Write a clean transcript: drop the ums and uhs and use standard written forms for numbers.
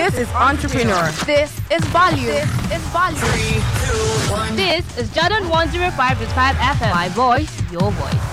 This is Entrepreneur. This is Value. This is Value. 3, 2, 1. This is Jordan 105.5 FM. My voice, your voice.